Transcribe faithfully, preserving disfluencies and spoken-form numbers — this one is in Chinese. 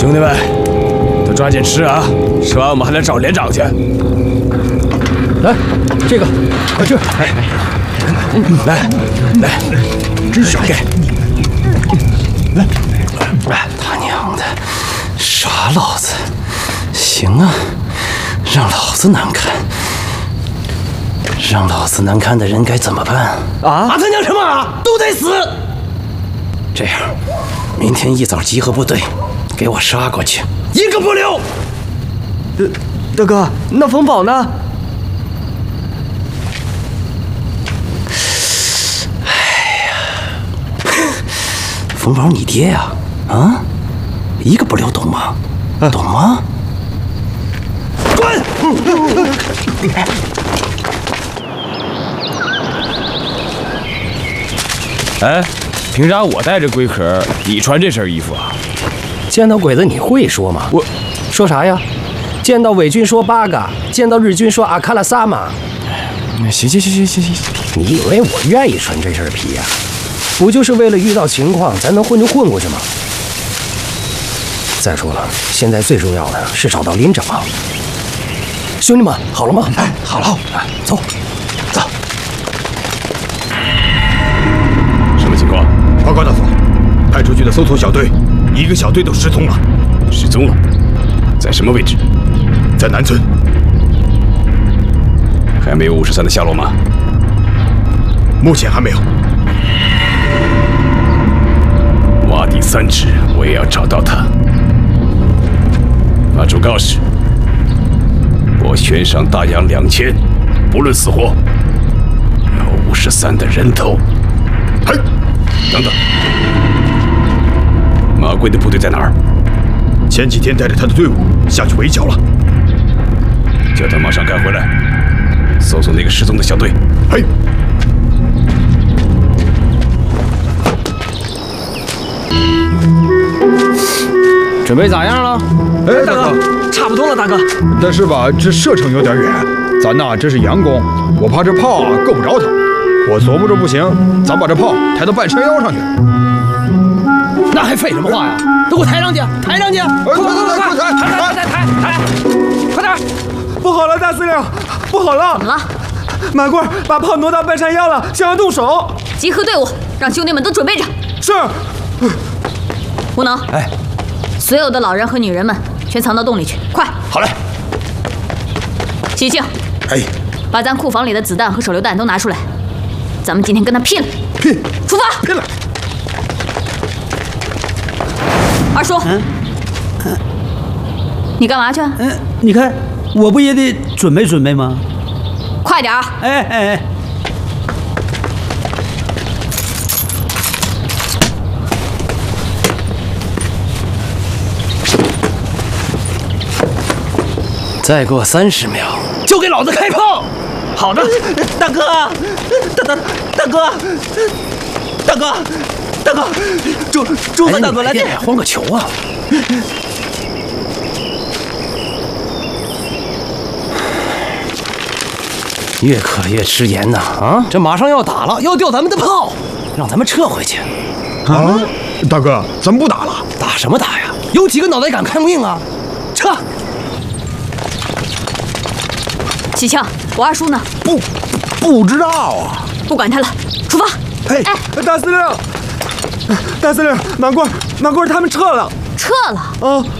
兄弟们，都抓紧吃啊！吃完我们还得找连长去。 来，这个，快吃！ 来，来， 真爽！ 给， 来，来，他娘的，耍老子！行啊，让老子难看。让老子难看的人该怎么办啊？ 啊，他娘什么啊？都得死！ 这样，明天一早集合部队，给我杀过去， 一个不留。 大大哥，那冯宝呢？ 哎呀，冯宝你爹呀，啊，一个不留，懂吗？懂吗？ 滚！哎，凭啥我带着龟壳，你穿这身衣服啊？ 见到鬼子你会说吗？ 我说啥呀？见到伪军说八嘎，见到日军说阿卡拉萨嘛。 行行行行行行， 你以为我愿意穿这身皮呀？不就是为了遇到情况咱能混就混过去吗？再说了，现在最重要的是找到连长。兄弟们，好了吗？ 哎，好了， 哎，走，走。 什么情况？ 报告大佐，派出去的搜索小队，一个小队都失踪了。 失踪了，在什么位置？ 在南村。 还没有五十三的下落吗？ 目前还没有。 挖地三尺，我也要找到他。发出告示，我悬赏大洋两千，不论死活，要五十三的人头。 嘿， 等等，马贵的部队在哪儿？ 前几天带着他的队伍下去围剿了。 叫他马上赶回来，搜索那个失踪的小队。 嘿。 准备咋样了？ 哎，大哥，差不多了，大哥。 但是吧，这射程有点远，咱呐这是佯攻，我怕这炮啊够不着他。我琢磨着不行，咱把这炮抬到半山腰上去。 那还废什么话呀？都给我抬上去，抬上去！ 快快快快抬抬抬抬抬！ 快点！不好了，大司令，不好了！ 怎么了？ 马贵把炮挪到半山腰了，想要动手。 集合队伍，让兄弟们都准备着。 是。 吴能， 哎， 所有的老人和女人们全藏到洞里去，快！ 好嘞。 喜庆， 哎， 把咱库房里的子弹和手榴弹都拿出来，咱们今天跟他拼了！ 拼！ 出发！ 拼了！ 二叔，嗯，你干嘛去？ 嗯，你看，我不也得准备准备吗？ 快点儿！ 哎哎哎！ 再过三十秒，就给老子开炮！ 好的，大哥，大大大哥，大哥，大哥，朱朱三大哥来电， 慌个球啊！越渴越吃盐呐！啊，这马上要打了，要掉咱们的炮，让咱们撤回去。 啊，大哥，咱们不打了？ 打什么打呀？有几个脑袋敢看命啊？撤！ 喜庆，我二叔呢？ 不，不知道啊。 不管他了，出发！ 嘿， 哎， 大司令，大司令，马贵，马贵他们撤了。 撤了？ 啊。